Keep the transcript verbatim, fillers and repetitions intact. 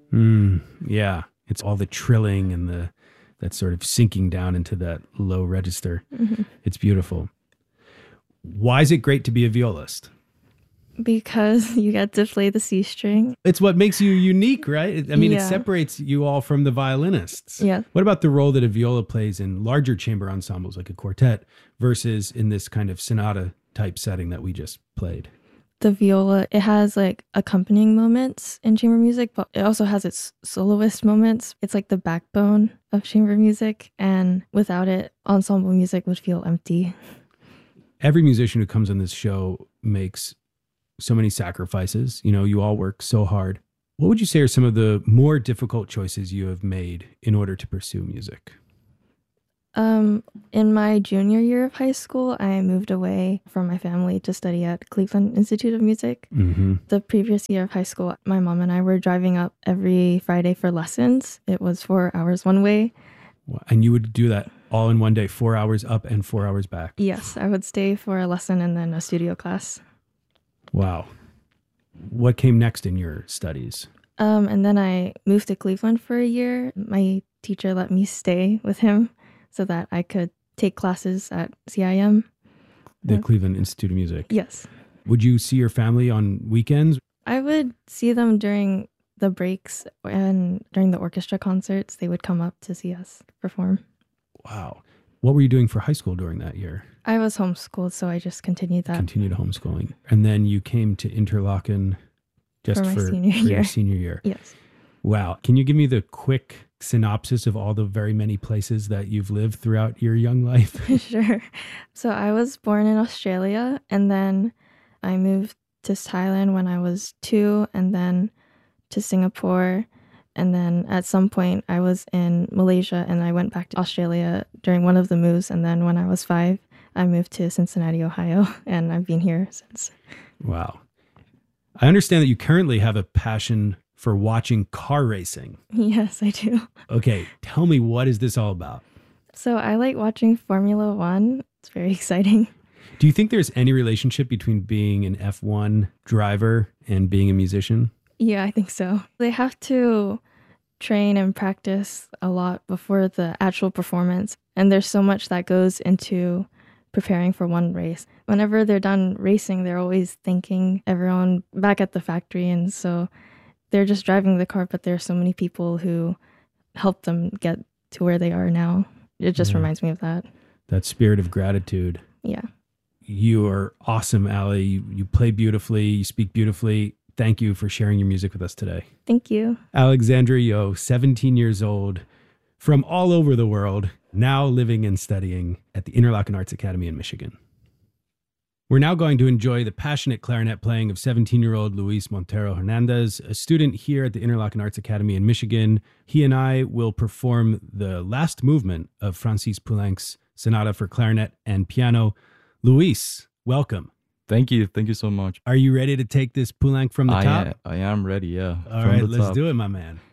Mm, yeah. It's all the trilling and the that sort of sinking down into that low register. Mm-hmm. It's beautiful. Why is it great to be a violist? Because you get to play the C string. It's what makes you unique, right? I mean, Yeah. it separates you all from the violinists. Yeah. What about the role that a viola plays in larger chamber ensembles like a quartet versus in this kind of sonata type setting that we just played? The viola, it has like accompanying moments in chamber music, but it also has its soloist moments. It's like the backbone of chamber music, and without it, ensemble music would feel empty. Every musician who comes on this show makes so many sacrifices. You know, you all work so hard. What would you say are some of the more difficult choices you have made in order to pursue music? Um, in my junior year of high school, I moved away from my family to study at Cleveland Institute of Music. Mm-hmm. The previous year of high school, my mom and I were driving up every Friday for lessons. It was four hours one way. And you would do that all in one day, four hours up and four hours back? Yes, I would stay for a lesson and then a studio class. Wow. What came next in your studies? Um, and then I moved to Cleveland for a year. My teacher let me stay with him so that I could take classes at C I M. The Yeah. Cleveland Institute of Music. Yes. Would you see your family on weekends? I would see them during the breaks and during the orchestra concerts. They would come up to see us perform. Wow. What were you doing for high school during that year? I was homeschooled, so I just continued that. Continued homeschooling. And then you came to Interlochen just For my for, senior for your year. senior year. Yes. Wow. Can you give me the quick synopsis of all the very many places that you've lived throughout your young life? Sure. So I was born in Australia, and then I moved to Thailand when I was two, and then to Singapore. And then at some point I was in Malaysia, and I went back to Australia during one of the moves. And then when I was five, I moved to Cincinnati, Ohio, and I've been here since. Wow. I understand that you currently have a passion for watching car racing. Yes, I do. Okay, tell me, what is this all about? So I like watching Formula One. It's very exciting. Do you think there's any relationship between being an F one driver and being a musician? Yeah, I think so. They have to train and practice a lot before the actual performance. And there's so much that goes into preparing for one race. Whenever they're done racing, they're always thanking everyone back at the factory. And so they're just driving the car, but there are so many people who help them get to where they are now. It just Yeah. reminds me of that. That spirit of gratitude. Yeah. You are awesome, Ali. You, you play beautifully. You speak beautifully. Thank you for sharing your music with us today. Thank you. Alexandra Yeoh, seventeen years old, from all over the world, now living and studying at the Interlochen Arts Academy in Michigan. We're now going to enjoy the passionate clarinet playing of seventeen-year-old Luis Montero Hernandez, a student here at the Interlochen Arts Academy in Michigan. He and I will perform the last movement of Francis Poulenc's Sonata for Clarinet and Piano. Luis, welcome. Thank you. Thank you so much. Are you ready to take this Poulenc from the I top? Am, I am ready, yeah. All From right, the let's top. do it, my man.